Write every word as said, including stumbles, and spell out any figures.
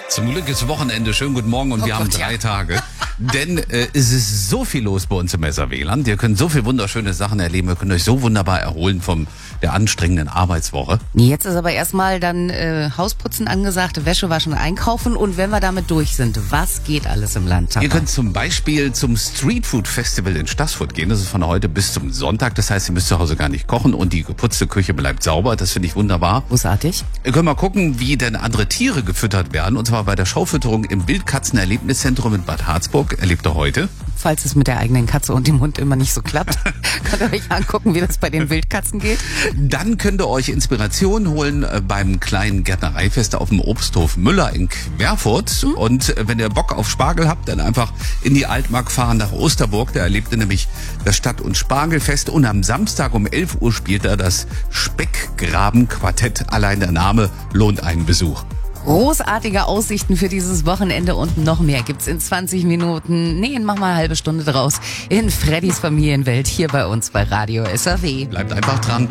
Zum Glück ist Wochenende. Schönen guten Morgen und Oh wir haben Gott, drei ja. Tage. Denn äh, es ist so viel los bei uns im S R W-Land. Ihr könnt so viel wunderschöne Sachen erleben. Ihr könnt euch so wunderbar erholen von der anstrengenden Arbeitswoche. Jetzt ist aber erstmal dann äh, Hausputzen angesagt, Wäsche waschen, einkaufen. Und wenn wir damit durch sind, was geht alles im Land? Tata? Ihr könnt zum Beispiel zum Street Food Festival in Stassfurt gehen. Das ist von heute bis zum Sonntag. Das heißt, ihr müsst zu Hause gar nicht kochen und die geputzte Küche bleibt sauber. Das finde ich wunderbar. Großartig. Ihr könnt mal gucken, wie denn andere Tiere gefüttert werden. Und zwar bei der Schaufütterung im Wildkatzenerlebniszentrum in Bad Harzburg. Erlebt ihr heute. Falls es mit der eigenen Katze und dem Hund immer nicht so klappt, könnt ihr euch angucken, wie das bei den Wildkatzen geht. Dann könnt ihr euch Inspiration holen äh, beim kleinen Gärtnereifest auf dem Obsthof Müller in Querfurt. Mhm. Und äh, wenn ihr Bock auf Spargel habt, dann einfach in die Altmark fahren nach Osterburg. Da erlebt ihr nämlich das Stadt- und Spargelfest. Und am Samstag um elf Uhr spielt da das Speckgraben-Quartett. Allein der Name lohnt einen Besuch. Großartige Aussichten für dieses Wochenende und noch mehr gibt's in zwanzig Minuten. Nee, mach mal eine halbe Stunde draus in Freddys Familienwelt hier bei uns bei Radio S R W. Bleibt einfach dran.